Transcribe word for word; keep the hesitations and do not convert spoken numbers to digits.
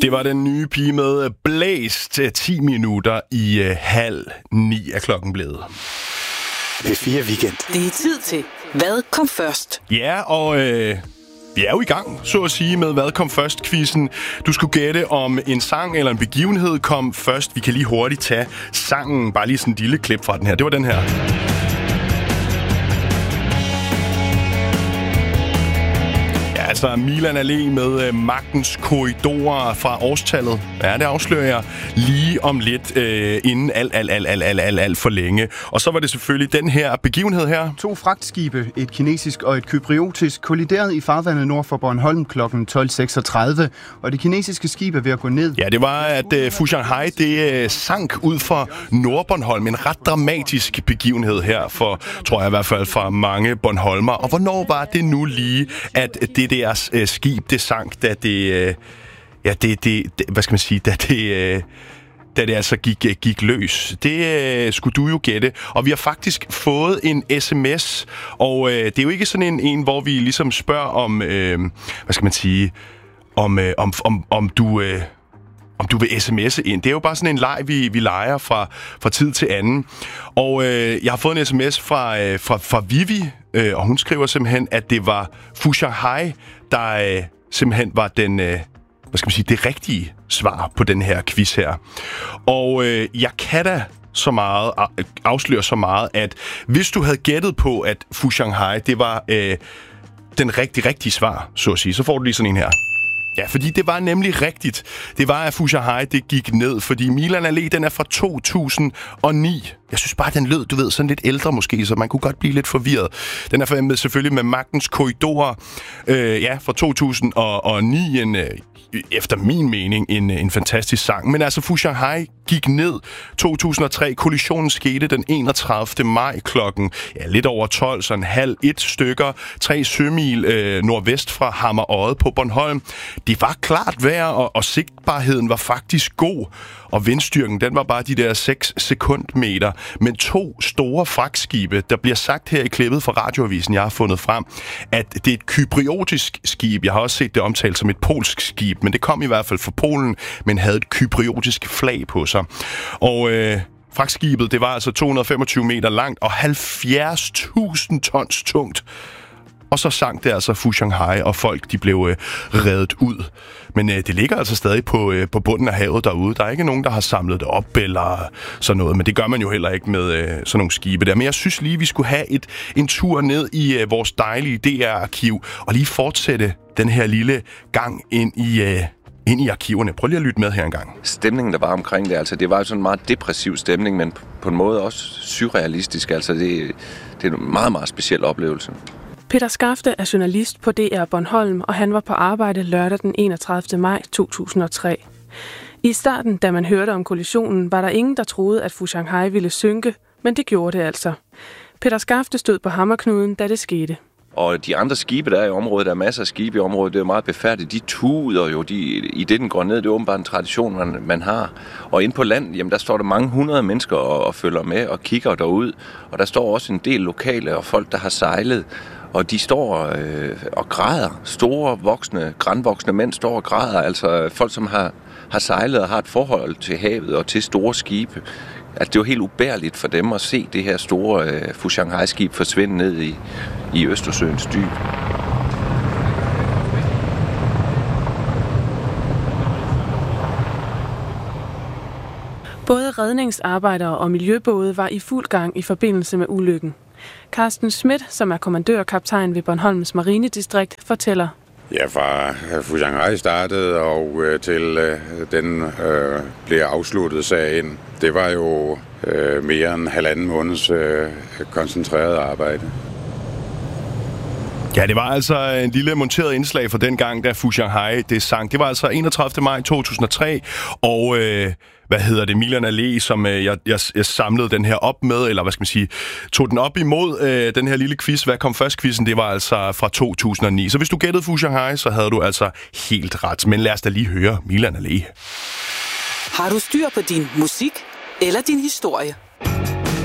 Det var den nye pige med Blæs til ti minutter i uh, halv ni af klokken blevet. P fire Weekend. Det er tid til Hvad kom først? Ja, og øh, vi er jo i gang, så at sige, med Hvad kom først-quizzen. Du skulle gætte, om en sang eller en begivenhed kom først. Vi kan lige hurtigt tage sangen, bare lige sådan en lille klip fra den her. Det var den her. Altså Milan Allé med øh, Magtens Korridorer fra årstallet. Ja, det afslører jeg lige om lidt, øh, inden alt, alt, alt, alt, alt, alt, alt for længe. Og så var det selvfølgelig den her begivenhed her. To fragtskibe, et kinesisk og et kypriotisk, kolliderede i farvandet nord for Bornholm klokken tolv seksogtredive, og det kinesiske skib er ved at gå ned. Ja, det var, at øh, Fujianghai, det øh, sank ud for Nordbornholm. En ret dramatisk begivenhed her, for, tror jeg i hvert fald, for mange Bornholmer. Og hvornår var det nu lige, at det der øh, skib, det sank, da det, øh, ja, det, det, det, hvad skal man sige, da det, øh, da det altså gik, gik løs. Det øh, skulle du jo gætte. Og vi har faktisk fået en sms, og øh, det er jo ikke sådan en, en hvor vi ligesom spørger om, øh, hvad skal man sige, om, øh, om, om, om du... Øh, om du vil sms'e ind. Det er jo bare sådan en leg, vi, vi leger fra, fra tid til anden. Og øh, jeg har fået en sms fra, øh, fra, fra Vivi, øh, og hun skriver simpelthen, at det var Fujianghai, der øh, simpelthen var den, øh, hvad skal man sige, det rigtige svar på den her quiz her. Og øh, jeg kan da så meget, afsløre så meget, at hvis du havde gættet på, at Fujianghai, det var øh, den rigtig, rigtige svar, så at sige, så får du lige sådan en her. Ja, fordi det var nemlig rigtigt. Det var, at Fujianghai, det gik ned, fordi Milan Allé, den er fra to tusind og ni. Jeg synes bare, den lød, du ved, sådan lidt ældre måske, så man kunne godt blive lidt forvirret. Den er med, selvfølgelig med Magtens Korridorer, øh, ja, fra to tusind og ni, en, øh, efter min mening, en, en fantastisk sang. Men altså, Fujianghai gik ned to tusind og tre. Kollisionen skete den enogtredivte maj klokken, ja, lidt over tolv, sådan halv et stykker, tre sømil øh, nordvest fra Hammer på Bornholm. Det var klart vejr, og, og sigtbarheden var faktisk god, og vindstyrken, den var bare de der seks sekundmeter. Men to store fragtskibe, der bliver sagt her i klippet fra Radioavisen, jeg har fundet frem, at det er et kypriotisk skib. Jeg har også set det omtalt som et polsk skib, men det kom i hvert fald fra Polen, men havde et kypriotisk flag på sig. Og øh, fragtskibet, det var altså to hundrede og femogtyve meter langt og halvfjerds tusind tons tungt. Og så sank det altså Fujianghai, og folk de blev øh, reddet ud. Men øh, det ligger altså stadig på, øh, på bunden af havet derude. Der er ikke nogen, der har samlet det op eller sådan noget. Men det gør man jo heller ikke med øh, sådan nogle skibe der. Men jeg synes lige, vi skulle have et, en tur ned i øh, vores dejlige D R-arkiv og lige fortsætte den her lille gang ind i... Øh, ind i arkiverne. Prøv lige at lytte med her en gang. Stemningen, der var omkring det, altså det var jo sådan en meget depressiv stemning, men på en måde også surrealistisk. Altså det, det er en meget, meget speciel oplevelse. Peter Skafte er journalist på D R Bornholm, og han var på arbejde lørdag den enogtredivte maj to tusind og tre. I starten, da man hørte om kollisionen, var der ingen, der troede, at Fujianghai ville synke, men det gjorde det altså. Peter Skafte stod på hammerknuden, da det skete. Og de andre skibe, der er i området, der er masser af skibe i området, det er meget befærdigt. De tuder jo, de, i det den går ned, det er åbenbart en tradition, man, man har. Og inde på land, jamen der står der mange hundrede mennesker og, og følger med og kigger derud. Og der står også en del lokale og folk, der har sejlet. Og de står øh, og græder. Store, voksne, grandvoksne mænd står og græder. Altså folk, som har, har sejlet og har et forhold til havet og til store skibe. Altså det var helt ubærligt for dem at se det her store øh, Fujianghai-skib forsvinde ned i, i Østersøens dyb. Både redningsarbejdere og miljøbåde var i fuld gang i forbindelse med ulykken. Carsten Schmidt, som er kommandørkaptajn ved Bornholms Marinedistrikt, fortæller. Ja, fra Fujianghai startede og øh, til øh, den øh, blev afsluttet sagen. Det var jo øh, mere end halvanden måneds øh, koncentreret arbejde. Ja, det var altså en lille monteret indslag fra den gang, da Fujianghai det sank. Det var altså enogtredivte maj to tusind og tre, og øh, hvad hedder det, Milan Allé, som øh, jeg, jeg, jeg samlede den her op med, eller hvad skal man sige, tog den op imod øh, den her lille quiz. Hvad kom først quizzen? Det var altså fra to tusind og ni. Så hvis du gættede Fujianghai, så havde du altså helt ret. Men lad os da lige høre Milan Allé. Har du styr på din musik eller din historie?